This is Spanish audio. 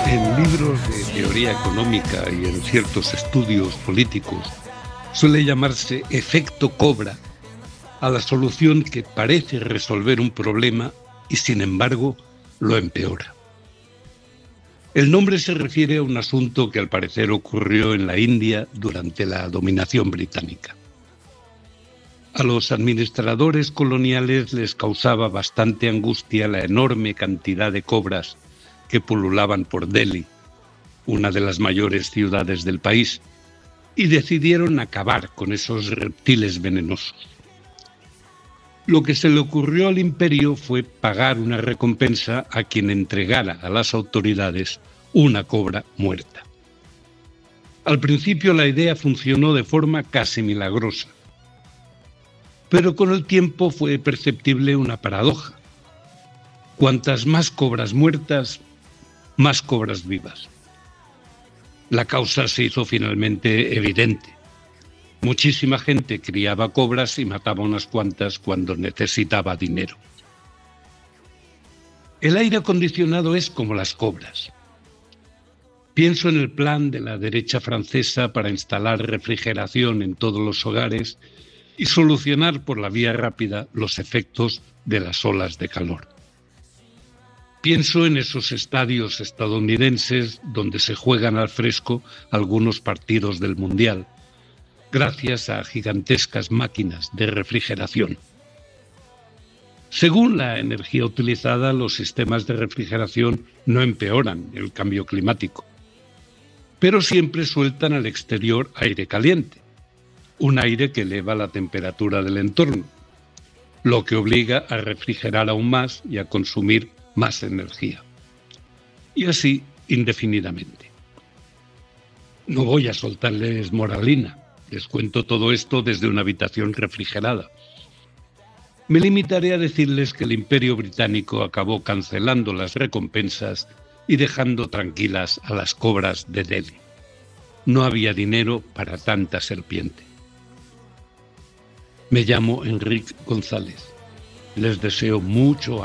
En libros de teoría económica y en ciertos estudios políticos suele llamarse efecto Cobra a la solución que parece resolver un problema y, sin embargo, lo empeora. El nombre se refiere a un asunto que al parecer ocurrió en la India durante la dominación británica. A los administradores coloniales les causaba bastante angustia la enorme cantidad de cobras que pululaban por Delhi, una de las mayores ciudades del país, y decidieron acabar con esos reptiles venenosos. Lo que se le ocurrió al imperio fue pagar una recompensa a quien entregara a las autoridades una cobra muerta. Al principio la idea funcionó de forma casi milagrosa, pero con el tiempo fue perceptible una paradoja. Cuantas más cobras muertas, más cobras vivas. La causa se hizo finalmente evidente. Muchísima gente criaba cobras y mataba unas cuantas cuando necesitaba dinero. El aire acondicionado es como las cobras. Pienso en el plan de la derecha francesa para instalar refrigeración en todos los hogares y solucionar por la vía rápida los efectos de las olas de calor. Pienso en esos estadios estadounidenses donde se juegan al fresco algunos partidos del Mundial, gracias a gigantescas máquinas de refrigeración. Según la energía utilizada, los sistemas de refrigeración no empeoran el cambio climático, pero siempre sueltan al exterior aire caliente, un aire que eleva la temperatura del entorno, lo que obliga a refrigerar aún más y a consumir más energía. Y así indefinidamente. No voy a soltarles moralina, les cuento todo esto desde una habitación refrigerada. Me limitaré a decirles que el Imperio Británico acabó cancelando las recompensas y dejando tranquilas a las cobras de Delhi. No había dinero para tanta serpiente. Me llamo Enrique González. Les deseo mucho